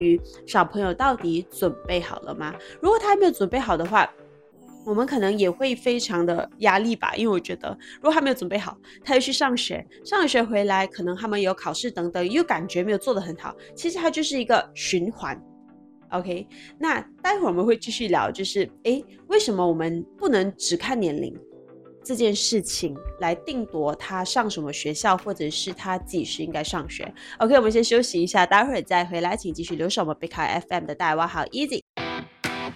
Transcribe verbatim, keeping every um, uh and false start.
小朋友到底准备好了吗？如果他还没有准备好的话，我们可能也会非常的压力吧，因为我觉得如果他没有准备好，他又去上学，上了学回来，可能他们有考试等等，又感觉没有做得很好，其实它就是一个循环。OK， 那待会儿我们会继续聊，就是诶，为什么我们不能只看年龄这件事情来定夺他上什么学校，或者是他几时应该上学。OK， 我们先休息一下，待会儿再回来，请继续留守我们贝卡 F M 的大家好 Easy。